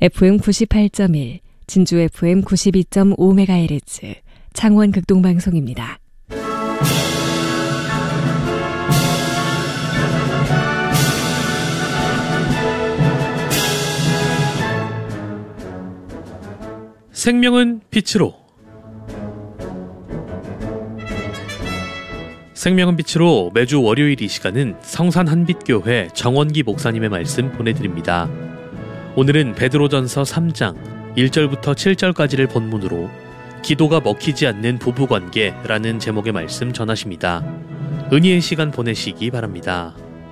FM 98.1, 진주 FM 92.5MHz, 창원 극동방송입니다. 생명은 빛으로. 생명은 빛으로 매주 월요일 이 시간은 성산 한빛교회 정원기 목사님의 말씀 보내드립니다. 오늘은 베드로전서 3장 1절부터 7절까지를 본문으로 기도가 먹히지 않는 부부관계라는 제목의 말씀 전하십니다. 은혜의 시간 보내시기 바랍니다.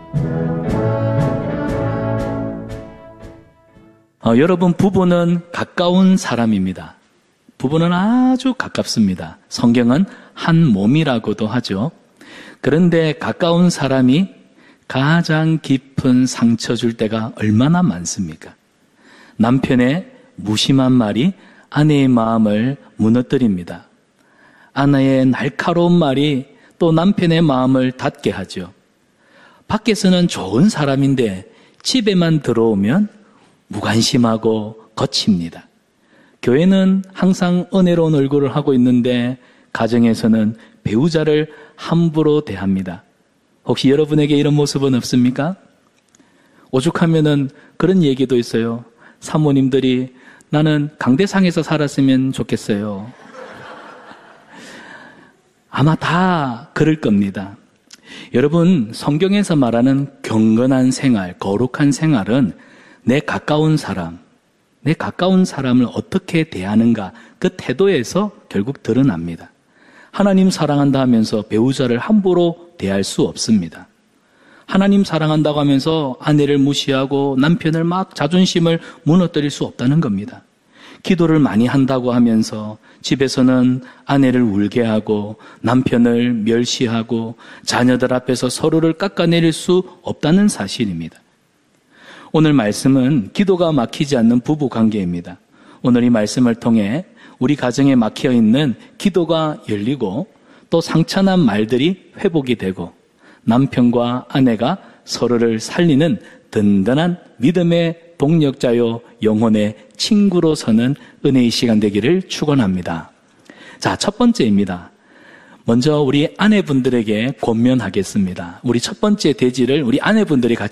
여러분, 부부는 가까운 사람입니다. 부부는 아주 가깝습니다. 성경은 한 몸이라고도 하죠. 그런데 가까운 사람이 가장 깊은 상처 줄 때가 얼마나 많습니까? 남편의 무심한 말이 아내의 마음을 무너뜨립니다. 아내의 날카로운 말이 또 남편의 마음을 닫게 하죠. 밖에서는 좋은 사람인데 집에만 들어오면 무관심하고 거칩니다. 교회는 항상 은혜로운 얼굴을 하고 있는데 가정에서는 배우자를 함부로 대합니다. 혹시 여러분에게 이런 모습은 없습니까? 오죽하면은 그런 얘기도 있어요. 사모님들이 나는 강대상에서 살았으면 좋겠어요. 아마 다 그럴 겁니다. 여러분, 성경에서 말하는 경건한 생활, 거룩한 생활은 내 가까운 사람을 어떻게 대하는가, 그 태도에서 결국 드러납니다. 하나님 사랑한다 하면서 배우자를 함부로 대할 수 없습니다. 하나님 사랑한다고 하면서 아내를 무시하고 남편을 막 자존심을 무너뜨릴 수 없다는 겁니다. 기도를 많이 한다고 하면서 집에서는 아내를 울게 하고 남편을 멸시하고 자녀들 앞에서 서로를 깎아내릴 수 없다는 사실입니다. 오늘 말씀은 기도가 막히지 않는 부부 관계입니다. 오늘 이 말씀을 통해 우리 가정에 막혀 있는 기도가 열리고 또 상처난 말들이 회복이 되고 남편과 아내가 서로를 살리는 든든한 믿음의 동력자요 영혼의 친구로 서는 은혜의 시간 되기를 축원합니다. 자, 첫 번째입니다. 먼저 우리 아내분들에게 권면하겠습니다. 우리 첫 번째 대지를 우리 아내분들이 같이